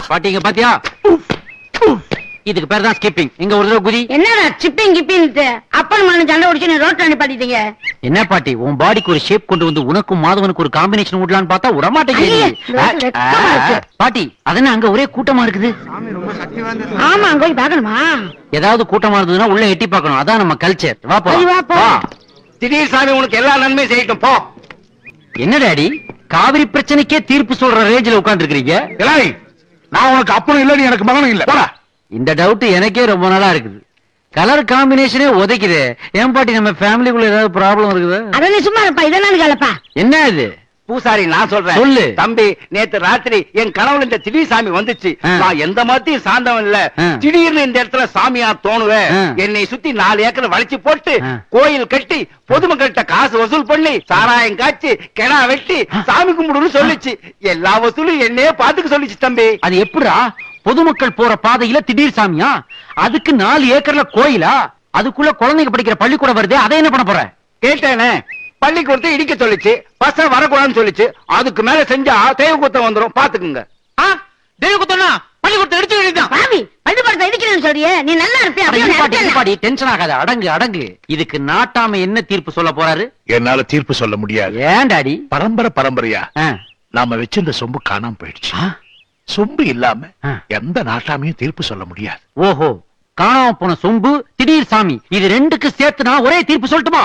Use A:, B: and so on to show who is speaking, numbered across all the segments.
A: பாட்டிங்க பாத்தியா? இதுக்கு பேர் தான் ஸ்கிப்பிங். இங்க ஒரு தடவை குதி.
B: என்னடா சிப்பிங் கிப்பிங் அப்பன் மண்ணு சண்டை உடிச்சு ரோட்ல நிப்பாட்டிட்டீங்க.
A: என்ன பாட்டி, உன் பாடிக்கு ஒரு ஷேப் கொண்டு வந்து உனக்கும் மாதவனுக்கு ஒரு காம்பினேஷன் விடலான்னு பார்த்தா விடமாட்டேங்குது. பாட்டி அதென்ன அங்க ஒரே கூட்டமா இருக்குது?
B: ஆமா அங்க போய் பாக்கணுமா?
A: ஏதாவது கூட்டமா இருந்ததுன்னா உள்ள எட்டி பார்க்கணும். அதான் நம்ம கல்ச்சர். வா போ.
C: திடீர் சாமி உனக்கு எல்லா நன்மையும் செய்யட்டும் போ.
A: என்ன டாடி, காவிரி பிரச்சனைக்கே தீர்ப்பு சொல்ற ரேஞ்சில உட்கார்ந்து இருக்கீங்க?
C: நான் உனக்கு அப்பனும் இல்ல, நீ எனக்கு மகனும் இல்ல. போடா.
A: இந்த டவுட் எனக்கே ரொம்ப நாளா இருக்குது. கலர் காம்பினேஷனே உதைக்குது. ஏன் பாட்டி, நம்ம ஃபேமிலிக்குள்ள ஏதாவது ப்ராப்ளம் இருக்குது?
B: அத நீ சும்மா இருப்பா. இதெல்லாம் கேளப்பா.
A: என்ன இது?
C: பூசாரி நான் சொல்றேன்.
A: சொல்லு.
C: தம்பி, நேத்து ராத்திரி என் கனவுல இந்த திடீர் சாமி வந்துச்சு. நான் எந்த மதத்தையும் சார்ந்தவன் இல்ல. திடீர்னு இந்த இடத்துல சாமியா தோணுவேன். என்னை சுத்தி 4 ஏக்கர் வளைச்சு போட்டு கோயில் கட்டி பொதுமக்கள்கிட்ட காசு வசூல் பண்ணி சாராயம் காய்ச்சி கிணா வெட்டி சாமி கும்பிடுன்னு சொல்லிச்சு. எல்லா வசூலும் என்னையே பாத்துக்க சொல்லிச்சு தம்பி.
A: அது எப்படா? பொதுமக்கள் போற பாதையில திடீர் சாமியா? அதுக்கு 4 ஏக்கர்ல கோயிலா? அதுக்குள்ள குழந்தைங்க படிக்கிற பள்ளிக்கூடம் வருது. அதை என்ன பண்ண போற?
C: கேட்டேனே, பள்ளிக்கூடத்தை இடிக்க சொல்லிச்சு. பசங்க வரக்கூடாதுன்னு சொல்லிச்சு. அதுக்கு மேல செஞ்சா தெய்வ குத்தம் வந்துரும். பாத்துக்குங்க.
A: தெய்வ குத்தம்னா பள்ளிக்கூடத்தை இடிச்சு வேண்டியதுதான்.
B: பாவி, பள்ளிக்கூடத்தை இடிக்கிறேன்னு சொல்றியே, நீ நல்லா இருப்பியா?
A: டென்ஷன் ஆகாத. அடங்கு அடங்கு. இதுக்கு நாட்டாம என்ன தீர்ப்பு சொல்ல போறாரு?
D: என்னால தீர்ப்பு சொல்ல முடியாது.
A: ஏன் டாடி?
D: பரம்பரையா நாம வச்சிருந்த சொம்பு காணாம போயிடுச்சு. சொம்பு இல்லாம எந்த நாட்டாமையும் தீர்ப்பு சொல்ல முடியாது.
A: ஓஹோ, காணாம போன சொம்பு, திடீர் சாமி, இது ரெண்டுக்கு சேர்த்து நான் ஒரே தீர்ப்பு சொல்லட்டுமா?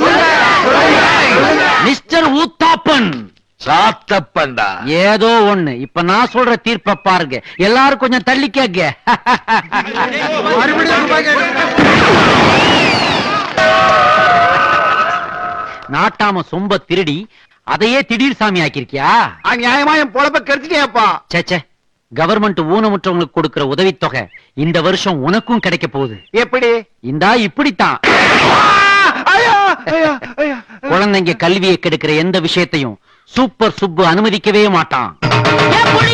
A: மிஸ்டர் ஊத்தாப்பன்,
D: சாத்தப்பண்டா.
A: ஏதோ ஒண்ணு. இப்ப நான் சொல்ற தீர்ப்ப பாருங்க. எல்லாரும் கொஞ்சம் தள்ளி கேக்க. நாட்டாம சொம்ப திருடி அதையே திடீர் சாமி ஆக்கிருக்கியா?
C: நியாயமா என் பொழப்ப கெடுத்துட்டேப்பா.
A: சேச்சே, கவர்மெண்ட் ஊனமுற்றவங்களுக்கு கொடுக்கிற உதவித்தொகை இந்த வருஷம் உனக்கும் கிடைக்க போகுது.
C: எப்படி?
A: இந்தா இப்படித்தான். குழந்தைங்க கல்வியை கெடுக்கிற எந்த விஷயத்தையும் சூப்பர் சுப்பு அனுமதிக்கவே மாட்டான்.